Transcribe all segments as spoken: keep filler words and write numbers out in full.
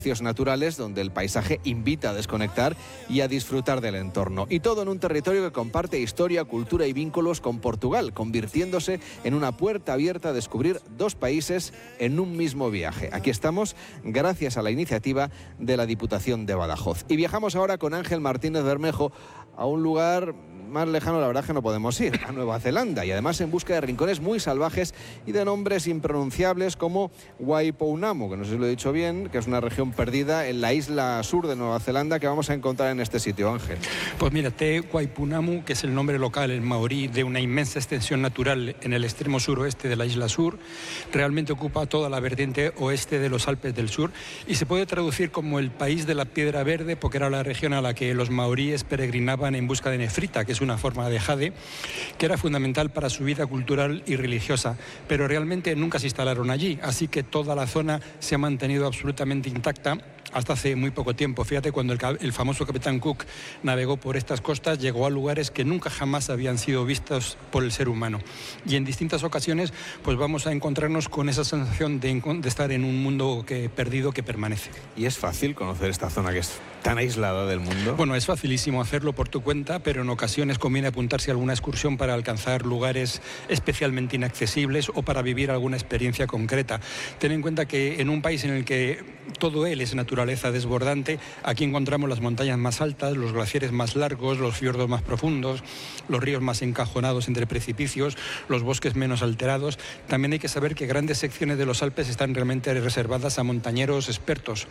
naturales donde el paisaje invita a desconectar y a disfrutar del entorno. Y todo en un territorio que comparte historia, cultura y vínculos con Portugal, convirtiéndose en una puerta abierta a descubrir dos países en un mismo viaje. Aquí estamos gracias a la iniciativa de la Diputación de Badajoz. Y viajamos ahora con Ángel Martínez Bermejo a un lugar más lejano, la verdad, que no podemos ir, a Nueva Zelanda, y además en busca de rincones muy salvajes y de nombres impronunciables como Waipounamu, que no sé si lo he dicho bien, que es una región perdida en la isla sur de Nueva Zelanda que vamos a encontrar en este sitio, Ángel. Pues mira, Te Waipounamu, que es el nombre local, el maorí, de una inmensa extensión natural en el extremo suroeste de la isla sur, realmente ocupa toda la vertiente oeste de los Alpes del Sur y se puede traducir como el país de la piedra verde, porque era la región a la que los maoríes peregrinaban en busca de nefrita, que es una forma de jade, que era fundamental para su vida cultural y religiosa, pero realmente nunca se instalaron allí, así que toda la zona se ha mantenido absolutamente intacta hasta hace muy poco tiempo. Fíjate, cuando el, el famoso capitán Cook navegó por estas costas, llegó a lugares que nunca jamás habían sido vistos por el ser humano. Y en distintas ocasiones pues vamos a encontrarnos con esa sensación de, de estar en un mundo que, perdido que permanece. ¿Y es fácil conocer esta zona que es tan aislada del mundo? Bueno, es facilísimo hacerlo por tu cuenta, pero en ocasiones conviene apuntarse a alguna excursión para alcanzar lugares especialmente inaccesibles o para vivir alguna experiencia concreta. Ten en cuenta que en un país en el que todo él es natural, desbordante, aquí encontramos las montañas más altas, los glaciares más largos, los fiordos más profundos, los ríos más encajonados entre precipicios, los bosques menos alterados. También hay que saber que grandes secciones de los Alpes están realmente reservadas a montañeros expertos.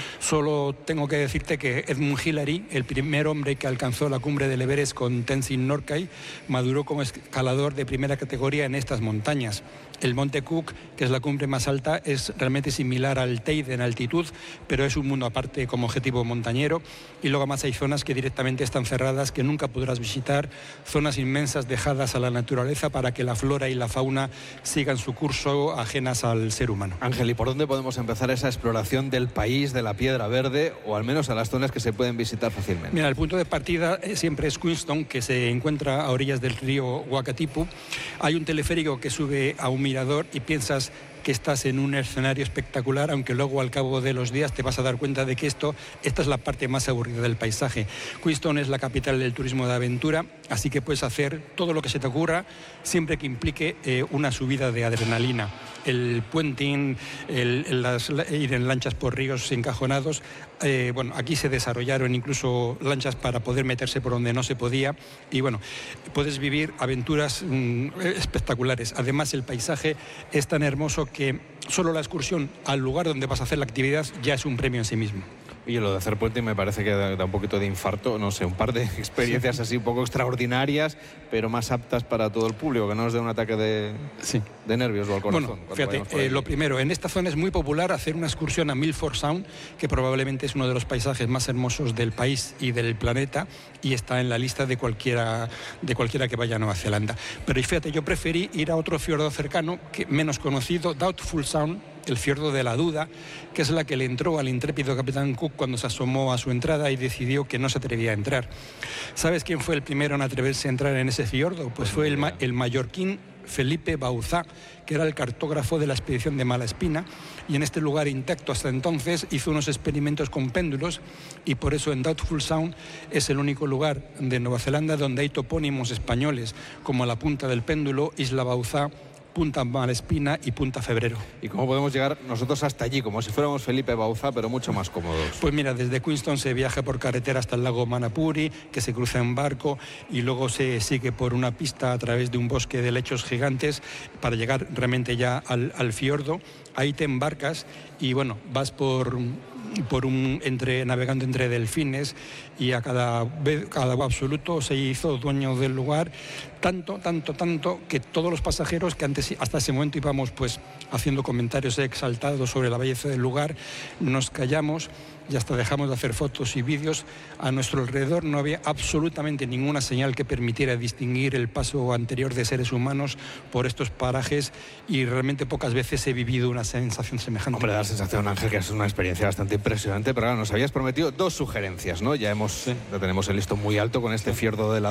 Solo tengo que decirte que Edmund Hillary, el primer hombre que alcanzó la cumbre del Everest con Tenzin Norgay, maduró como escalador de primera categoría en estas montañas. El Monte Cook, que es la cumbre más alta, es realmente similar al Teide en altitud, pero es un mundo aparte como objetivo montañero. Y luego más hay zonas que directamente están cerradas, que nunca podrás visitar, zonas inmensas dejadas a la naturaleza para que la flora y la fauna sigan su curso ajenas al ser humano. Ángel, ¿y por dónde podemos empezar esa exploración del país de la piedra verde, o al menos a las zonas que se pueden visitar fácilmente? Mira, el punto de partida siempre es Queenstown, que se encuentra a orillas del río Wakatipu. Hay un teleférico que sube a un mirador y piensas que estás en un escenario espectacular, aunque luego al cabo de los días te vas a dar cuenta de que esto, esta es la parte más aburrida del paisaje. Queenstown es la capital del turismo de aventura, así que puedes hacer todo lo que se te ocurra, siempre que implique eh, una subida de adrenalina. El puenting, el, el, las, ir en lanchas por ríos encajonados. Eh, bueno, aquí se desarrollaron incluso lanchas para poder meterse por donde no se podía. Y bueno, puedes vivir aventuras mmm, espectaculares. Además, el paisaje es tan hermoso que solo la excursión al lugar donde vas a hacer la actividad ya es un premio en sí mismo. Y lo de hacer puente me parece que da, da un poquito de infarto, no sé, un par de experiencias sí. así un poco extraordinarias, pero más aptas para todo el público, que no nos dé un ataque de, sí. de nervios o al corazón. Bueno, fíjate, eh, lo primero, en esta zona es muy popular hacer una excursión a Milford Sound, que probablemente es uno de los paisajes más hermosos del país y del planeta, y está en la lista de cualquiera, de cualquiera que vaya a Nueva Zelanda. Pero fíjate, yo preferí ir a otro fiordo cercano, que, menos conocido, Doubtful Sound, el fiordo de la duda, que es la que le entró al intrépido capitán Cook cuando se asomó a su entrada y decidió que no se atrevía a entrar. ¿Sabes quién fue el primero en atreverse a entrar en ese fiordo? Pues fue el, ma el mallorquín Felipe Bauzá, que era el cartógrafo de la expedición de Malaspina, y en este lugar intacto hasta entonces hizo unos experimentos con péndulos, y por eso en Doubtful Sound es el único lugar de Nueva Zelanda donde hay topónimos españoles, como la Punta del Péndulo, Isla Bauzá, Punta Malespina y Punta Febrero. ¿Y cómo podemos llegar nosotros hasta allí? Como si fuéramos Felipe Bauzá, pero mucho más cómodos. Pues mira, desde Queenstown se viaja por carretera hasta el lago Manapuri, que se cruza en barco, y luego se sigue por una pista a través de un bosque de lechos gigantes para llegar realmente ya al, al fiordo. Ahí te embarcas y bueno, vas por... por un entre navegando entre delfines, y a cada vez cada absoluto se hizo dueño del lugar, tanto tanto tanto que todos los pasajeros que antes hasta ese momento íbamos pues haciendo comentarios exaltados sobre la belleza del lugar, nos callamos y hasta dejamos de hacer fotos y vídeos. A nuestro alrededor no había absolutamente ninguna señal que permitiera distinguir el paso anterior de seres humanos por estos parajes, y realmente pocas veces he vivido una sensación semejante. Hombre, da la sensación, Ángel, que es una experiencia bastante impresionante, pero ahora nos habías prometido dos sugerencias, ¿no? Ya hemos, sí. ya tenemos el listón muy alto con este fiordo de la